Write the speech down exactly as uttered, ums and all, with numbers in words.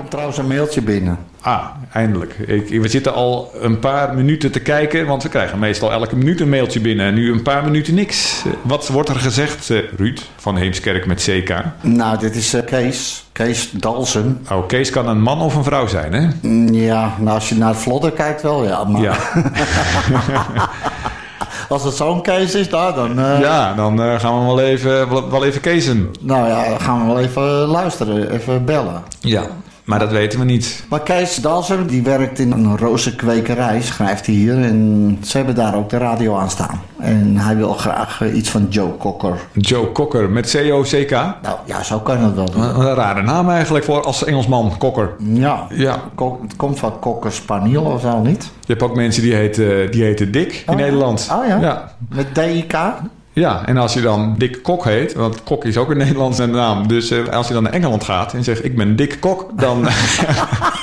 komt trouwens een mailtje binnen. Ah, eindelijk. Ik, we zitten al een paar minuten te kijken, want we krijgen meestal elke minuut een mailtje binnen. En nu een paar minuten niks. Wat wordt er gezegd, uh, Ruud, van Heemskerk met C K? Nou, dit is uh, Kees. Kees Dalsen. Oh, Kees kan een man of een vrouw zijn, hè? Ja, nou als je naar het vlodder kijkt wel, ja. Maar... Ja. Als het zo'n Kees is, nou, dan... Uh... Ja, dan uh, gaan we wel even, wel, wel even Keesen. Nou ja, dan gaan we wel even luisteren, even bellen. Ja, maar dat weten we niet. Maar Kees Dalsen, die werkt in een rozenkwekerij, schrijft hij hier. En ze hebben daar ook de radio aan staan. En hij wil graag uh, iets van Joe Cocker. Joe Cocker, met C O C K? Nou ja, zo kan het wel doen. Een, een rare naam eigenlijk voor als Engelsman, Cocker. Ja, ja. Ko- het komt van Cocker Spaniel of zo, niet? Je hebt ook mensen die heten, die heten Dick in oh, Nederland. Oh ja? ja. Met D I K? Ja, en als je dan Dick Kok heet, want Kok is ook een Nederlandse naam. Dus uh, als je dan naar Engeland gaat en zegt ik ben Dick Kok, dan...